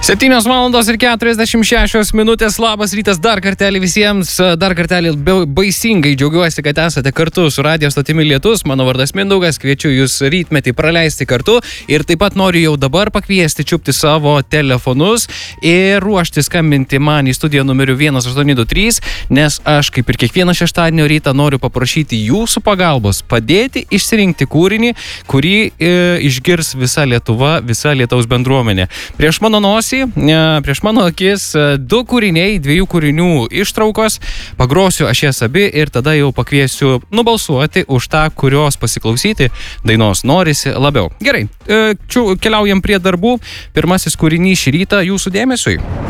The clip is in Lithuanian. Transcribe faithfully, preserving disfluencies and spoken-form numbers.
septynios valandos ir keturiasdešimt šešios minutės. Labas rytas dar kartelį visiems. Dar kartelį baisingai džiaugiuosi, kad esate kartu su Radio stotimi Lietus. Mano vardas Mindaugas, kviečiu jūs rytmetį praleisti kartu. Ir taip pat noriu jau dabar pakviesti čiupti savo telefonus ir ruošti skambinti man į studiją numeriu vienas aštuoni du trys, nes aš, kaip ir kiekvieną šeštadienio rytą, noriu paprašyti jūsų pagalbos, padėti išsirinkti kūrinį, kurį e, išgirs visa Lietuva, visa Lietaus bendruomenė. Prieš mano nosį, e, prieš mano akis, e, du kūriniai, dviejų kūrinių ištraukos, pagrosiu aš jas abi ir tada jau pakviesiu nubalsuoti už tą, kurios pasiklausyti dainos norisi labiau. Gerai, e, čiu, keliaujam prie darbų. Pirmasis kūrinys šį rytą jūsų dėmesiui.